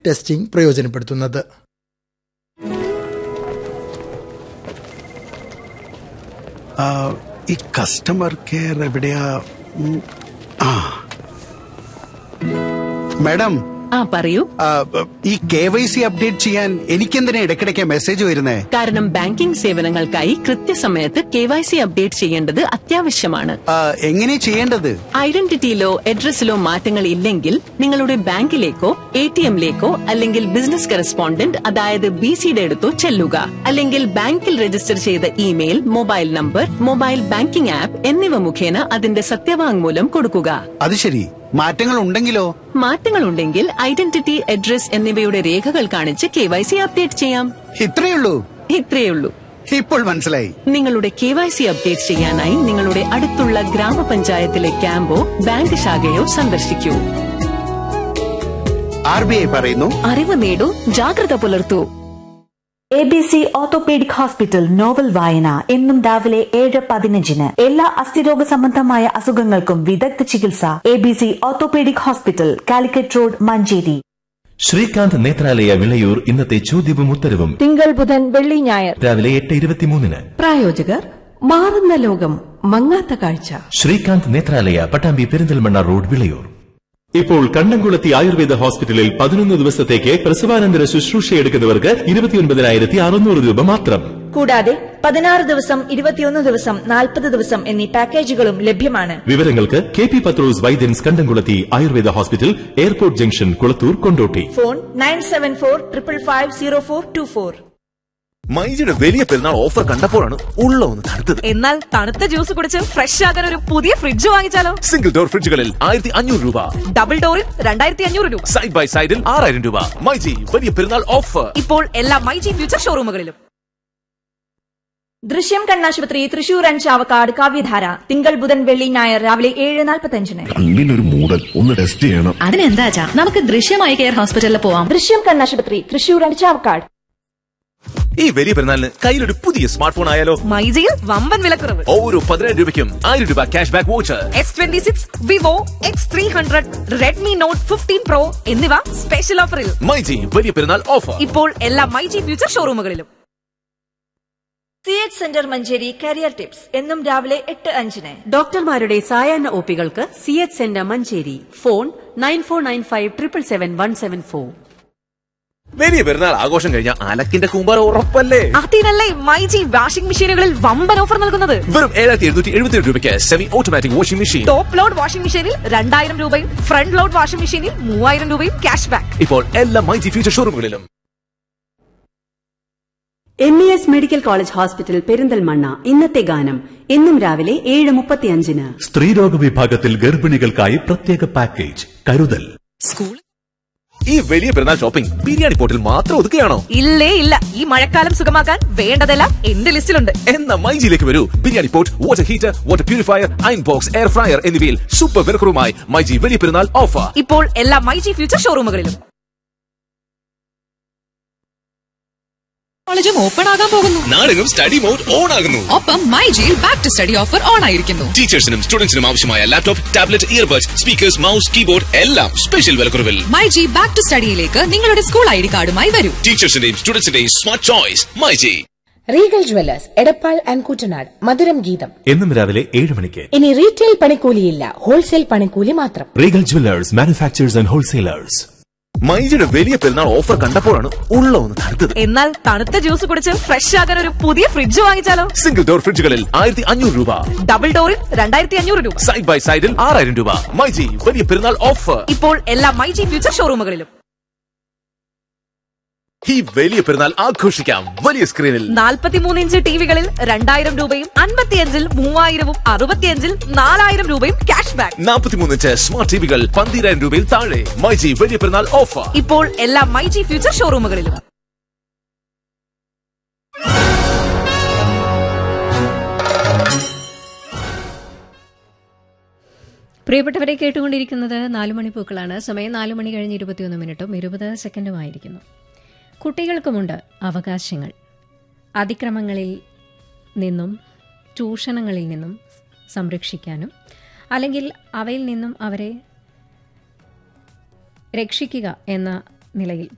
Testing പ്രയോജനപ്പെടുത്തുന്നത്. ഈ customer care എവിടെയാ? Madam, പറയൂ. ഈ KYC അപ്ഡേറ്റ് ചെയ്യാൻ എനിക്കെന്തിനാ ഇടയ്ക്കിടയ്ക്ക് മെസ്സേജ് വരുന്നേ? കാരണം ബാങ്കിംഗ് സേവനങ്ങൾക്കായി കൃത്യസമയത്ത് KYC അപ്ഡേറ്റ് ചെയ്യേണ്ടത് അത്യാവശ്യമാണ്. എങ്ങനെ ചെയ്യേണ്ടത്? ഐഡന്റിറ്റിയിലോ അഡ്രസ്സിലോ മാറ്റങ്ങൾ ഇല്ലെങ്കിൽ നിങ്ങളുടെ ബാങ്കിലേക്കോ ATMലേക്കോ അല്ലെങ്കിൽ ബിസിനസ് കറസ്പോണ്ടന്റ് അതായത് BCയുടെ അടുത്തോ ചെല്ലുക. അല്ലെങ്കിൽ ബാങ്കിൽ രജിസ്റ്റർ ചെയ്ത email, mobile number, mobile banking app എന്നിവ മുഖേന അതിന്റെ സത്യവാങ്മൂലം കൊടുക്കുക. അത് ശരി. മാറ്റങ്ങൾ ഉണ്ടെങ്കിലോ? മാറ്റങ്ങളുണ്ടെങ്കിൽ ഐഡന്റിറ്റി, അഡ്രസ് എന്നിവയുടെ രേഖകൾ കാണിച്ച് KYC അപ്ഡേറ്റ് ചെയ്യാം. ഇത്രയുള്ളൂ. ഇപ്പോൾ മനസ്സിലായി. നിങ്ങളുടെ KYC അപ്ഡേറ്റ് ചെയ്യാനായി നിങ്ങളുടെ അടുത്തുള്ള ഗ്രാമപഞ്ചായത്തിലെ ക്യാമ്പോ ബാങ്ക് ശാഖയോ സന്ദർശിക്കൂ. RBI പറയുന്നു, അറിവ് നേടൂ, ജാഗ്രത പുലർത്തൂ. ABC ഓർത്തോപീഡിക് ഹോസ്പിറ്റൽ നോവൽ വായന എന്നും രാവിലെ 7:15. എല്ലാ അസ്ഥിരോഗ സംബന്ധമായ അസുഖങ്ങൾക്കും വിദഗ്ധ ചികിത്സ. ABC orthopaedic hospital, Calicut road, Manjeri. Srikanth Nethralaya Vilayur ഇന്നത്തെ ചോദ്യവും ഉത്തരവും തിങ്കൾ, ബുധൻ, വെള്ളി, ഞായർ രാവിലെ 8:23. പ്രായോജകർ മാറുന്ന ലോകം, മങ്ങാത്ത കാഴ്ച. ശ്രീകാന്ത് നേത്രാലയ, പട്ടാമ്പി പെരിന്തൽമണ്ണ റോഡ്, വിളയൂർ. ഇപ്പോൾ കണ്ണംകുളത്തി ആയുർവേദ ഹോസ്പിറ്റലിൽ 11 ദിവസത്തേക്ക് പ്രസവാനന്തര ശുശ്രൂഷയെടുക്കുന്നവർക്ക് 29,600 രൂപ മാത്രം. കൂടാതെ 16 ദിവസം, 21 ദിവസം, 40 ദിവസം എന്നീ പാക്കേജുകളും ലഭ്യമാണ്. വിവരങ്ങൾക്ക് KP പത്രോസ് വൈദ്യൻസ്, കണ്ടംകുളത്തി Ayurveda hospital, airport junction, Kulathur, Kondotty. Phone 9745550424. മൈജിയുടെ വലിയ പെരുന്നാൾ ഓഫർ കണ്ടപ്പോഴാണ് ഉള്ള ഒന്ന് തണുത്തത്. എന്നാൽ തണുത്ത ജ്യൂസ് കുടിച്ച് ഫ്രഷ് ആകാൻ ഒരു പുതിയ ഫ്രിഡ്ജ് വാങ്ങിച്ചാലോ? സിംഗിൾ ഡോർ ഫ്രിഡ്ജുകളിൽ 1500 രൂപ, ഡബിൾ ഡോറിൽ 2500 രൂപ, സൈഡ് ബൈ സൈഡിൽ 6000 രൂപ. മൈജി വലിയ പെരുന്നാൾ ഓഫർ ഇപ്പോൾ എല്ലാ മൈജി ഫ്യൂച്ചർ ഷോറൂമുകളിലും. ദൃശ്യം കണ്ണാശുപത്രി, തൃശൂർ ആൻഡ് ചാവക്കാട്. കാവ്യധാര തിങ്കൾ, ബുധൻ, വെള്ളി, ഞായർ രാവിലെ 7:45. കണ്ണിനൊരു മൂടൽ, ഒന്ന് ടെസ്റ്റ് ചെയ്യണം. അതിനെന്താ, നമുക്ക് ദൃശ്യമായി കെയർ ഹോസ്പിറ്റലിൽ പോവാം. ദൃശ്യം കണ്ണാശുപത്രി, തൃശൂർ ആൻഡ് ചാവക്കാട്. ഈ വലിയ പെരുന്നാളിന് കയ്യിലൊരു പുതിയ സ്മാർട്ട് ഫോൺ ആയാലോ? മൈജിയിൽ വമ്പൻ വിലക്കുറവ്. ഓരോ 10,000 രൂപയ്ക്കും 1000 രൂപ cash back voucher. S26, Vivo X300, Redmi Note 15 Pro എന്നിവ സ്പെഷ്യൽ ഓഫറിൽ. മൈജി വലിയ പെരുന്നാൾ ഓഫർ ഇപ്പോൾ എല്ലാ myG future ഷോറൂമുകളിലും. CH centre Manjeri career tips എന്നും രാവിലെ 8:05. ഡോക്ടർമാരുടെ സായാഹ്ന ഒപികൾക്ക് CH സെന്റർ മഞ്ചേരി. ഫോൺ 9495777174. വലിയ പെരുന്നാൾ ആഘോഷം കഴിഞ്ഞ അലക്കിന്റെ കൂമ്പാരം ഉറപ്പല്ലേ? അതിനല്ലേ മൈജി വാഷിംഗ് മെഷീനുകളിൽ വമ്പൻ ഓഫർ നൽകുന്നത്. വെറും 7,777 രൂപയ്ക്ക് semi automatic washing machine. Top load washing മെഷീനിൽ 2000 രൂപയും ഫ്രണ്ട് ലോഡ് വാഷിംഗ് മെഷീനിൽ 3000 രൂപയും ക്യാഷ് ബാക്ക്. ഇപ്പോൾ എല്ലാ myG future ഷോറൂമുകളിലും. MES medical college hospital, Perinthalmanna. ഇന്നത്തെ ഗാനം എന്നും രാവിലെ 7:35. സ്ത്രീരോഗ വിഭാഗത്തിൽ ഗർഭിണികൾക്കായി പ്രത്യേക പാക്കേജ് കരുതൽ. സ്കൂൾ ഈ വലിയ പെരുന്നാൾ ഷോപ്പിംഗ് ബിരിയാണി പോർട്ടിൽ മാത്രം ഒതുക്കുകയാണോ? ഇല്ല. ഈ മഴക്കാലം സുഖമാക്കാൻ വേണ്ടതെല്ലാം എന്റെ ലിസ്റ്റിലുണ്ട്. എന്ന മൈജിയിലേക്ക് വരൂ. Biryani port, water heater, water purifier, iron box, air fryer എന്നിവയിൽ സൂപ്പർ വിലക്കുറവുമായി മൈജി വലിയ പെരുന്നാൾ ഓഫർ ഇപ്പോൾ എല്ലാ മൈജി ഫ്യൂച്ചർ ഷോറൂമുകളിലും. കോളേജും ഓപ്പൺ ആകാൻ പോകുന്നു. നാടെങ്ങും സ്റ്റഡി മോഡ് ഓൺ ആകുന്നു. ഒപ്പം മൈജിയിൽ back to study offer on ആയിരിക്കുന്നു. ടീച്ചേഴ്സിനും സ്റ്റുഡൻസിനും ആവശ്യമായ laptop, tablet, earbuds, speakers, mouse, keyboard എല്ലാം സ്പെഷ്യൽ വിലക്കുറവിൽ. മൈജി ബാക്ക് ടു സ്റ്റഡിയിലേക്ക് നിങ്ങളുടെ സ്കൂൾ ID കാർഡുമായി വരൂ. ടീച്ചേഴ്സിന്റെയും സ്റ്റുഡൻസിന്റെയും smart choice myG. Regal Jewellers, Edappal and Koottanad. മധുരം ഗീതം എന്നും രാവിലെ 7 മണിക്ക്. ഇനി റീറ്റെയിൽ പണിക്കൂലിയില്ല, ഹോൾസെയിൽ പണിക്കൂലി മാത്രം. Regal Jewellers, manufacturers and wholesalers. മൈജിയുടെ വലിയ പെരുന്നാൾ ഓഫർ കണ്ടപ്പോഴാണ് ഉള്ള ഒന്ന് തണുത്തത്. എന്നാൽ തണുത്ത ജ്യൂസ് കുടിച്ച് ഫ്രഷ് ആകാൻ ഒരു പുതിയ ഫ്രിഡ്ജ് വാങ്ങിച്ചാലോ? സിംഗിൾ ഡോർ ഫ്രിഡ്ജുകളിൽ 1500 രൂപ, ഡബിൾ ഡോറിൽ 2500 രൂപ, സൈഡ് ബൈ സൈഡിൽ 6000 രൂപ. മൈജി വലിയ പെരുന്നാൾ ഓഫർ ഇപ്പോൾ എല്ലാ മൈജി ഫ്യൂച്ചർ ഷോറൂമുകളിലും. ഈ വലിയ പെരുന്നാൾ ആഘോഷിക്കാം വലിയ സ്ക്രീനിൽ. 43 ഇഞ്ച് ടിവികളിൽ 2000 രൂപയും 55-ൽ 3000-ഉം 65-ൽ 4000 രൂപയും ക്യാഷ് ബാക്ക്. 43 ഇഞ്ച് സ്മാർട്ട് ടിവികൾ 12,000 രൂപയിൽ താഴെ. മൈജി വലിയ പെരുന്നാൾ ഓഫർ ഇപ്പോൾ എല്ലാ മൈജി ഫ്യൂച്ചർ ഷോറൂമുകളിലും. പ്രിയപ്പെട്ടവരെ, കേട്ടുകൊണ്ടിരിക്കുന്നത് 4 മണിപ്പൂക്കളാണ്. സമയം 4 മണി കഴിഞ്ഞ് 21 മിനിറ്റും 20 സെക്കൻഡുമായിരിക്കുന്നു. കുട്ടികൾക്കുമുണ്ട് അവകാശങ്ങൾ. അതിക്രമങ്ങളിൽ നിന്നും ചൂഷണങ്ങളിൽ നിന്നും സംരക്ഷിക്കാനും അല്ലെങ്കിൽ അവയിൽ നിന്നും അവരെ രക്ഷിക്കുക എന്ന നിലയിൽ